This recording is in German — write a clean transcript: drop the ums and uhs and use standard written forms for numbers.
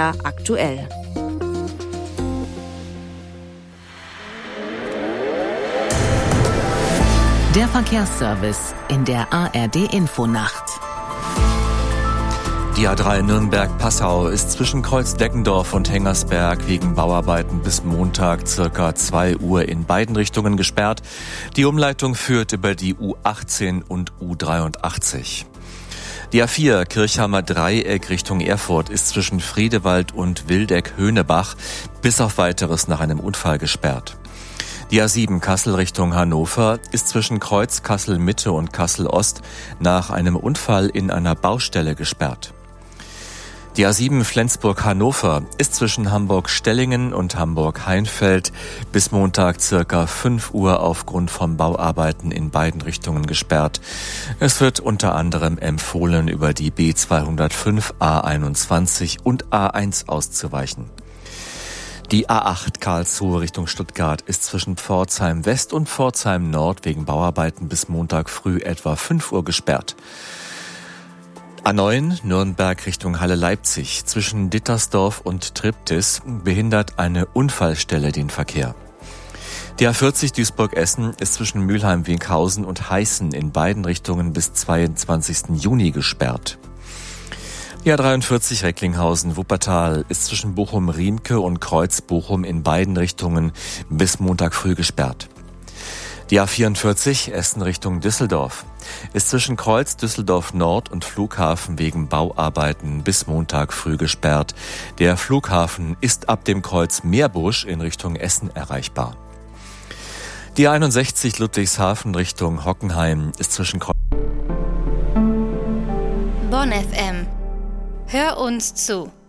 Verkehr aktuell. Der Verkehrsservice in der ARD-Infonacht. Die A3 Nürnberg-Passau ist zwischen Kreuz-Deckendorf und Hengersberg wegen Bauarbeiten bis Montag ca. 2 Uhr in beiden Richtungen gesperrt. Die Umleitung führt über die U18 und U83. Die A4 Kirchheimer Dreieck Richtung Erfurt ist zwischen Friedewald und Wildeck-Höhnebach bis auf Weiteres nach einem Unfall gesperrt. Die A7 Kassel Richtung Hannover ist zwischen Kreuz Kassel-Mitte und Kassel-Ost nach einem Unfall in einer Baustelle gesperrt. Die A7 Flensburg-Hannover ist zwischen Hamburg-Stellingen und Hamburg-Heinfeld bis Montag ca. 5 Uhr aufgrund von Bauarbeiten in beiden Richtungen gesperrt. Es wird unter anderem empfohlen, über die B205, A21 und A1 auszuweichen. Die A8 Karlsruhe Richtung Stuttgart ist zwischen Pforzheim West und Pforzheim Nord wegen Bauarbeiten bis Montag früh etwa 5 Uhr gesperrt. A9 Nürnberg Richtung Halle-Leipzig zwischen Dittersdorf und Triptis behindert eine Unfallstelle den Verkehr. Die A40 Duisburg-Essen ist zwischen Mülheim-Winkhausen und Heißen in beiden Richtungen bis 22. Juni gesperrt. Die A43 Recklinghausen-Wuppertal ist zwischen Bochum-Riemke und Kreuz-Bochum in beiden Richtungen bis Montag früh gesperrt. Die A44 Essen Richtung Düsseldorf ist zwischen Kreuz Düsseldorf Nord und Flughafen wegen Bauarbeiten bis Montag früh gesperrt. Der Flughafen ist ab dem Kreuz Meerbusch in Richtung Essen erreichbar. Die A61 Ludwigshafen Richtung Hockenheim ist zwischen Kreuz Bonn FM. Hör uns zu.